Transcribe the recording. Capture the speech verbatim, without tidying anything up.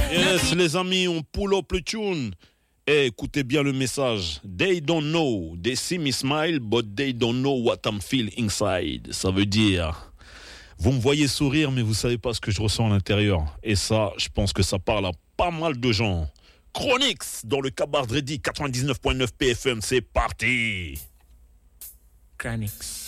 Yes, les amis, on pull up le tune. Eh, écoutez bien le message. They don't know. They see me smile, but they don't know what I'm feeling inside. Ça veut dire, vous me voyez sourire, mais vous savez pas ce que je ressens à l'intérieur. Et ça, je pense que ça parle à pas mal de gens. Chronix, dans le Cabaret Ready, quatre-vingt-dix-neuf point neuf P F M, c'est parti. Chronix.